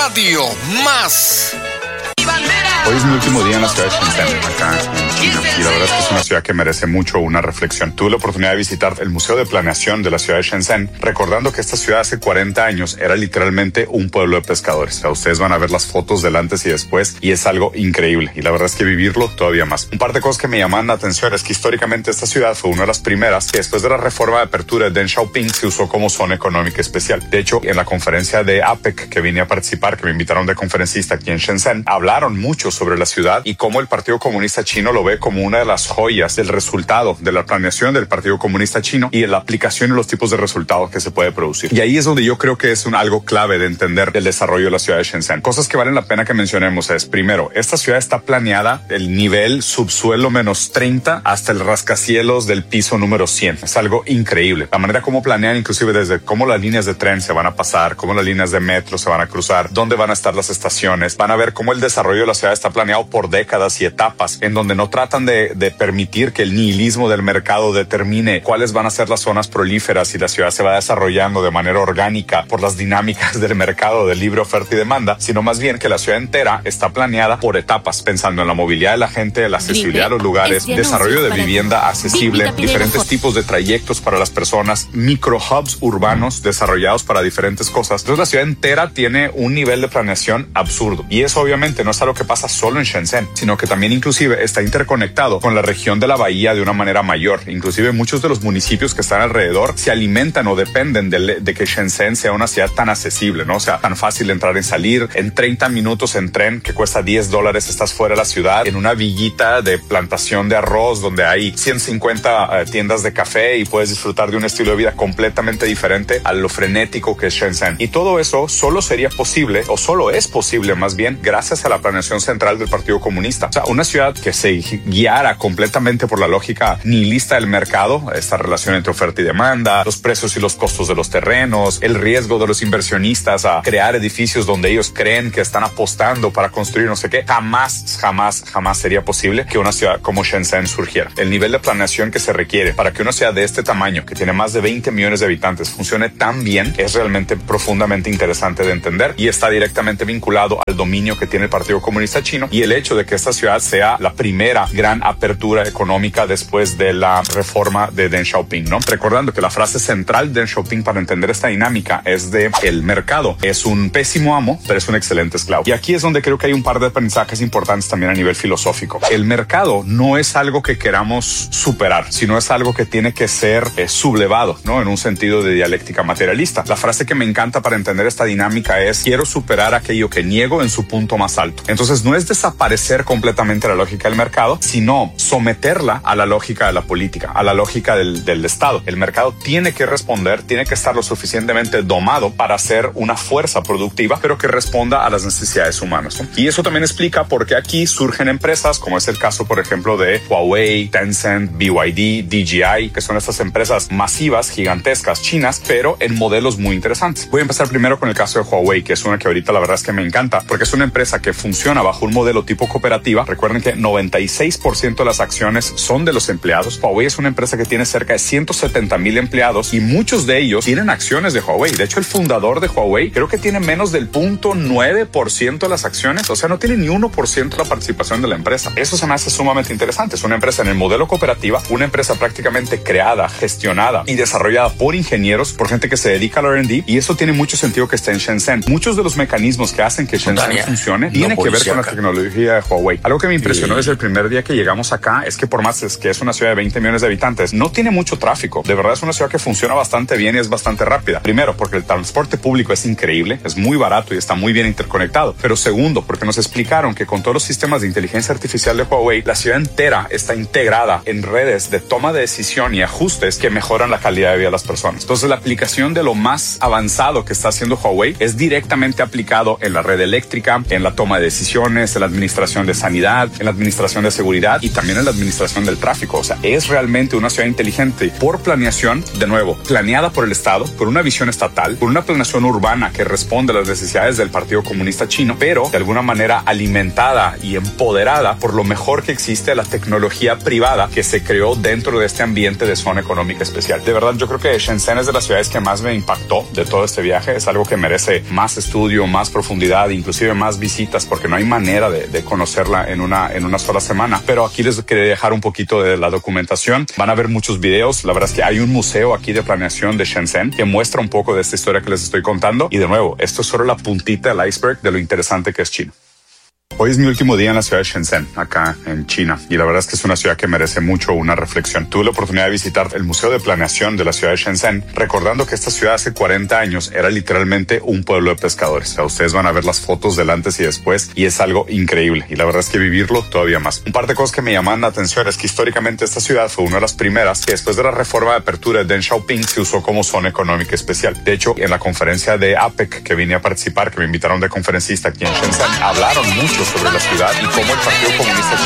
Radio Más. Hoy es mi último día en la ciudad de Shenzhen, acá en China, y la verdad es que es una ciudad que merece mucho una reflexión. Tuve la oportunidad de visitar el Museo de Planeación de la ciudad de Shenzhen, recordando que esta ciudad hace 40 años era literalmente un pueblo de pescadores. O sea, ustedes van a ver las fotos del antes y después, y es algo increíble, y la verdad es que vivirlo todavía más. Un par de cosas que me llaman la atención es que históricamente esta ciudad fue una de las primeras que después de la reforma de apertura de Deng Xiaoping se usó como zona económica especial. De hecho, en la conferencia de APEC que vine a participar, que me invitaron de conferencista aquí en Shenzhen, hablaron mucho sobre la ciudad y cómo el Partido Comunista Chino lo ve como una de las joyas del resultado de la planeación del Partido Comunista Chino y de la aplicación de los tipos de resultados que se puede producir. Y ahí es donde yo creo que es algo clave de entender el desarrollo de la ciudad de Shenzhen. Cosas que valen la pena que mencionemos es, primero, esta ciudad está planeada el nivel subsuelo -30 hasta el rascacielos del piso número 100. Es algo increíble. La manera como planean, inclusive desde cómo las líneas de tren se van a pasar, cómo las líneas de metro se van a cruzar, dónde van a estar las estaciones. Van a ver cómo el desarrollo de la ciudad está planeado por décadas y etapas, en donde no tratan de permitir que el nihilismo del mercado determine cuáles van a ser las zonas prolíferas y la ciudad se va desarrollando de manera orgánica por las dinámicas del mercado de libre oferta y demanda, sino más bien que la ciudad entera está planeada por etapas, pensando en la movilidad de la gente, la accesibilidad a los lugares, desarrollo de vivienda accesible, diferentes tipos de trayectos para las personas, microhubs urbanos desarrollados para diferentes cosas. Entonces la ciudad entera tiene un nivel de planeación absurdo, y eso obviamente no es algo que pasa solo en Shenzhen, sino que también inclusive está interconectado con la región de la bahía de una manera mayor. Inclusive muchos de los municipios que están alrededor se alimentan o dependen de que Shenzhen sea una ciudad tan accesible, ¿no? O sea, tan fácil de entrar y salir. En 30 minutos en tren, que cuesta $10, estás fuera de la ciudad, en una villita de plantación de arroz donde hay 150 tiendas de café y puedes disfrutar de un estilo de vida completamente diferente a lo frenético que es Shenzhen. Y todo eso solo sería posible, o solo es posible más bien, gracias a la planeación central del Partido Comunista. O sea, una ciudad que se guiara completamente por la lógica nihilista del mercado, esta relación entre oferta y demanda, los precios y los costos de los terrenos, el riesgo de los inversionistas a crear edificios donde ellos creen que están apostando para construir no sé qué, jamás sería posible que una ciudad como Shenzhen surgiera. El nivel de planeación que se requiere para que una ciudad de este tamaño, que tiene más de 20 millones de habitantes, funcione tan bien, es realmente profundamente interesante de entender y está directamente vinculado al dominio que tiene el Partido Comunista Chino y el hecho de que esta ciudad sea la primera gran apertura económica después de la reforma de Deng Xiaoping, ¿no? Recordando que la frase central de Deng Xiaoping para entender esta dinámica es de el mercado es un pésimo amo, pero es un excelente esclavo. Y aquí es donde creo que hay un par de aprendizajes importantes también a nivel filosófico. El mercado no es algo que queramos superar, sino es algo que tiene que ser sublevado, ¿no? En un sentido de dialéctica materialista. La frase que me encanta para entender esta dinámica es: quiero superar aquello que niego en su punto más alto. Entonces no es desaparecer completamente la lógica del mercado, sino someterla a la lógica de la política, a la lógica del Estado. El mercado tiene que responder, tiene que estar lo suficientemente domado para ser una fuerza productiva, pero que responda a las necesidades humanas, ¿no? Y eso también explica por qué aquí surgen empresas, como es el caso, por ejemplo, de Huawei, Tencent, BYD, DJI, que son estas empresas masivas, gigantescas, chinas, pero en modelos muy interesantes. Voy a empezar primero con el caso de Huawei, que es una que ahorita la verdad es que me encanta, porque es una empresa que funciona bajo un modelo tipo cooperativa. Recuerden que 96% de las acciones son de los empleados. Huawei es una empresa que tiene cerca de 170,000 empleados y muchos de ellos tienen acciones de Huawei. De hecho, el fundador de Huawei creo que tiene menos del 0.9% de las acciones, o sea, no tiene ni 1% de la participación de la empresa. Eso se me hace sumamente interesante. Es una empresa en el modelo cooperativa, una empresa prácticamente creada, gestionada y desarrollada por ingenieros, por gente que se dedica al R&D, y eso tiene mucho sentido que esté en Shenzhen. Muchos de los mecanismos que hacen que Shenzhen funcione tiene que ver con la tecnología de Huawei. Algo que me impresionó desde el primer día que llegamos acá es que por más que es una ciudad de 20 millones de habitantes, no tiene mucho tráfico. De verdad es una ciudad que funciona bastante bien y es bastante rápida. Primero, porque el transporte público es increíble, es muy barato y está muy bien interconectado. Pero segundo, porque nos explicaron que con todos los sistemas de inteligencia artificial de Huawei, la ciudad entera está integrada en redes de toma de decisión y ajustes que mejoran la calidad de vida de las personas. Entonces, la aplicación de lo más avanzado que está haciendo Huawei es directamente aplicado en la red eléctrica, en la toma de decisiones, en la administración de sanidad, en la administración de seguridad y también en la administración del tráfico. O sea, es realmente una ciudad inteligente por planeación, de nuevo, planeada por el Estado, por una visión estatal, por una planeación urbana que responde a las necesidades del Partido Comunista Chino, pero de alguna manera alimentada y empoderada por lo mejor que existe la tecnología privada que se creó dentro de este ambiente de zona económica especial. De verdad, yo creo que Shenzhen es de las ciudades que más me impactó de todo este viaje. Es algo que merece más estudio, más profundidad, inclusive más visitas, porque no hay manera de conocerla en una sola semana. Pero aquí les quería dejar un poquito de la documentación. Van a ver muchos videos. La verdad es que hay un museo aquí de planeación de Shenzhen que muestra un poco de esta historia que les estoy contando. Y de nuevo, esto es solo la puntita del iceberg de lo interesante que es China. Hoy es mi último día en la ciudad de Shenzhen, acá en China, y la verdad es que es una ciudad que merece mucho una reflexión. Tuve la oportunidad de visitar el Museo de Planeación de la ciudad de Shenzhen, recordando que esta ciudad hace 40 años era literalmente un pueblo de pescadores. O sea, ustedes van a ver las fotos del antes y después, y es algo increíble, y la verdad es que vivirlo todavía más. Un par de cosas que me llaman la atención es que históricamente esta ciudad fue una de las primeras que después de la reforma de apertura de Deng Xiaoping se usó como zona económica especial. De hecho, en la conferencia de APEC que vine a participar, que me invitaron de conferencista aquí en Shenzhen, hablaron mucho sobre la ciudad y cómo el Partido Comunista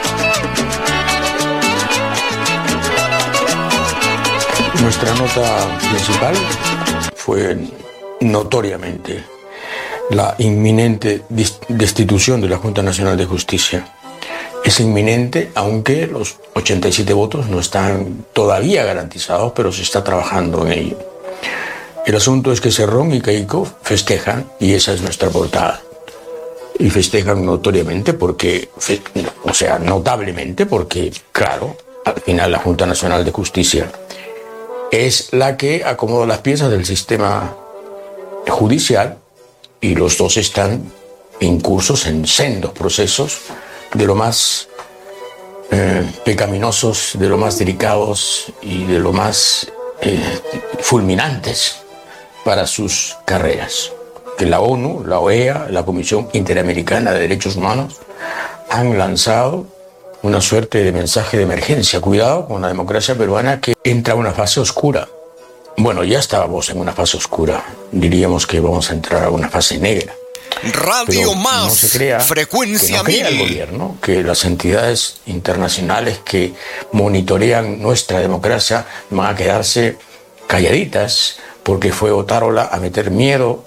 Chino. Nuestra nota principal fue notoriamente la inminente destitución de la Junta Nacional de Justicia. Es inminente, aunque los 87 votos no están todavía garantizados, pero se está trabajando en ello. El asunto es que Cerrón y Keiko festejan, y esa es nuestra portada. Y festejan notoriamente porque, o sea, notablemente porque, claro, al final la Junta Nacional de Justicia es la que acomoda las piezas del sistema judicial y los dos están incursos en sendos procesos de lo más pecaminosos, de lo más delicados y de lo más fulminantes para sus carreras. Que la ONU, la OEA, la Comisión Interamericana de Derechos Humanos han lanzado una suerte de mensaje de emergencia. Cuidado con la democracia peruana que entra a una fase oscura. Bueno, ya estábamos en una fase oscura. Diríamos que vamos a entrar a una fase negra. Radio Más, no se crea, frecuencia que no crea el gobierno, que las entidades internacionales que monitorean nuestra democracia van a quedarse calladitas porque fue Otárola a meter miedo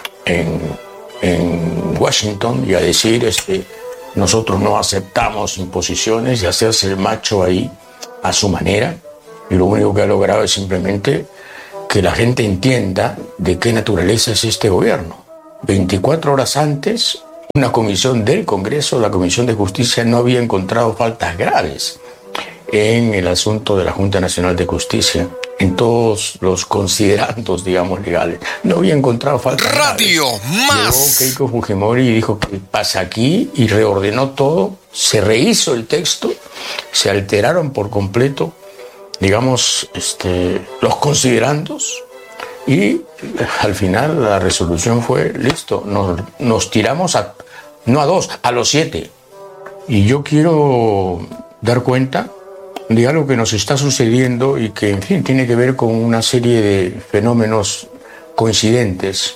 en Washington y a decir nosotros no aceptamos imposiciones y hacerse el macho ahí a su manera, y lo único que ha logrado es simplemente que la gente entienda de qué naturaleza es este gobierno. 24 horas antes, una comisión del Congreso, la Comisión de Justicia, no había encontrado faltas graves en el asunto de la Junta Nacional de Justicia, en todos los considerandos, digamos, legales. No había encontrado faltas Radio graves. Más. Llegó Keiko Fujimori y dijo qué pasa aquí y reordenó todo, se rehizo el texto, se alteraron por completo, digamos, los considerandos, y al final la resolución fue listo, nos tiramos no a 2, a los 7. Y yo quiero dar cuenta de algo que nos está sucediendo y que, en fin, tiene que ver con una serie de fenómenos coincidentes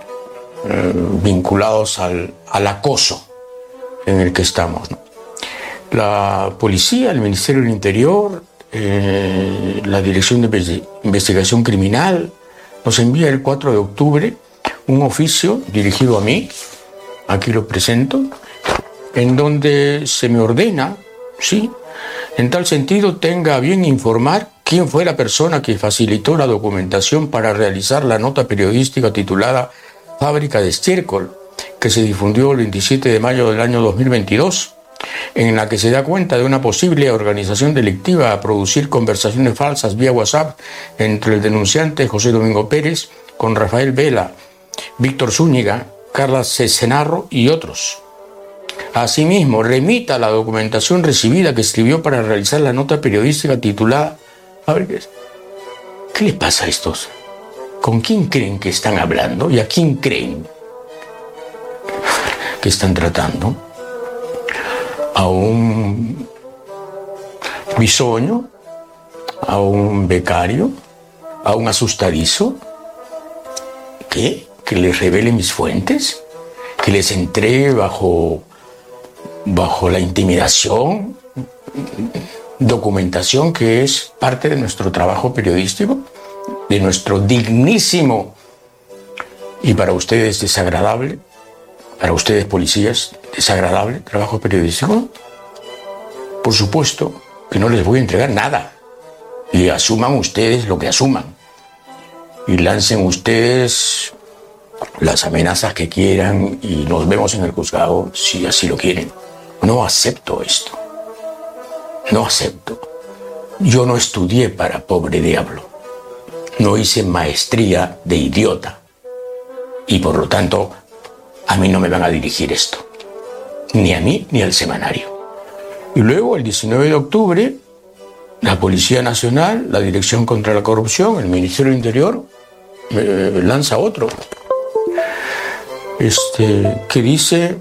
vinculados al acoso en el que estamos, ¿no? La policía, el Ministerio del Interior, la Dirección de Investigación Criminal, nos envía el 4 de octubre un oficio dirigido a mí, aquí lo presento, en donde se me ordena, sí, en tal sentido tenga a bien informar quién fue la persona que facilitó la documentación para realizar la nota periodística titulada Fábrica de Estiércol, que se difundió el 27 de mayo del año 2022, en la que se da cuenta de una posible organización delictiva a producir conversaciones falsas vía WhatsApp entre el denunciante José Domingo Pérez con Rafael Vela, Víctor Zúñiga, Carla Cesenarro y otros. Asimismo, remita la documentación recibida que escribió para realizar la nota periodística titulada... A ver, ¿qué les pasa a estos? ¿Con quién creen que están hablando y a quién creen que están tratando? ¿A un bisoño? ¿A un becario? ¿A un asustadizo? ¿Qué? ¿Que les revele mis fuentes? ¿Que les entregue bajo bajo la intimidación, documentación que es parte de nuestro trabajo periodístico, de nuestro dignísimo y para ustedes desagradable, para ustedes policías, desagradable trabajo periodístico. Por supuesto que no les voy a entregar nada y asuman ustedes lo que asuman y lancen ustedes las amenazas que quieran y nos vemos en el juzgado si así lo quieren. No acepto esto. No acepto. Yo no estudié para pobre diablo. No hice maestría de idiota. Y por lo tanto, a mí no me van a dirigir esto. Ni a mí ni al semanario. Y luego, el 19 de octubre, la Policía Nacional, la Dirección contra la Corrupción, el Ministerio del Interior, lanza otro. Que dice,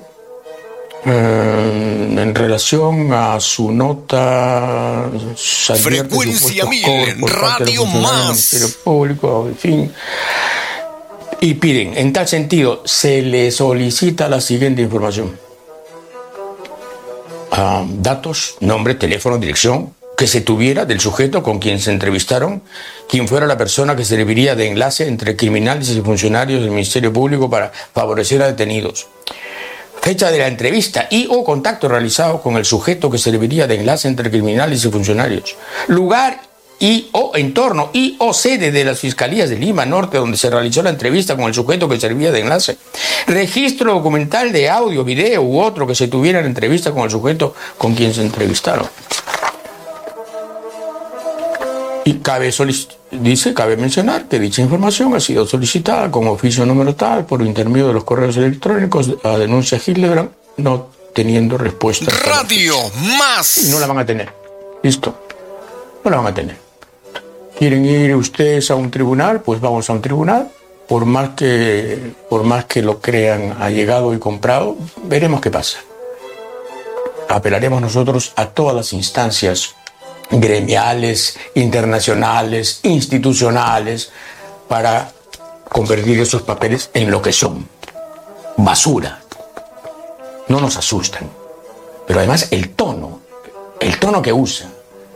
en relación a su nota... Frecuencia 1000, Radio Más. Ministerio Público, en fin... Y piden, en tal sentido, se le solicita la siguiente información. Datos, nombre, teléfono, dirección, que se tuviera del sujeto con quien se entrevistaron, quien fuera la persona que serviría de enlace entre criminales y funcionarios del Ministerio Público para favorecer a detenidos. Fecha de la entrevista y o contacto realizado con el sujeto que serviría de enlace entre criminales y funcionarios. Lugar y o entorno y o sede de las Fiscalías de Lima Norte donde se realizó la entrevista con el sujeto que servía de enlace. Registro documental de audio, video u otro que se tuviera en entrevista con el sujeto con quien se entrevistaron. Y cabe mencionar que dicha información ha sido solicitada con oficio número tal por intermedio de los correos electrónicos a denuncia Hildebrand, no teniendo respuesta. Radio Más. Y no la van a tener. Listo. No la van a tener. ¿Quieren ir ustedes a un tribunal? Pues vamos a un tribunal. Por más que lo crean allegado y comprado, veremos qué pasa. Apelaremos nosotros a todas las instancias gremiales, internacionales, institucionales, para convertir esos papeles en lo que son. Basura. No nos asustan. Pero además el tono que usa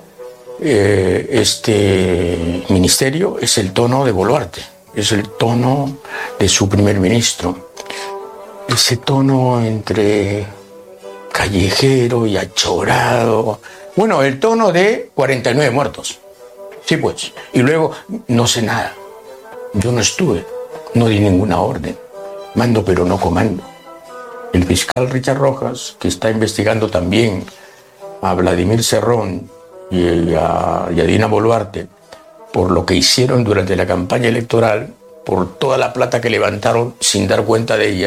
este ministerio es el tono de Boluarte, es el tono de su primer ministro, ese tono entre callejero y achorado, bueno, el tono de 49 muertos, sí pues, y luego no sé nada, yo no estuve, no di ninguna orden, mando pero no comando. El fiscal Richard Rojas, que está investigando también a Vladimir Cerrón y a Dina Boluarte por lo que hicieron durante la campaña electoral, por toda la plata que levantaron sin dar cuenta de ella,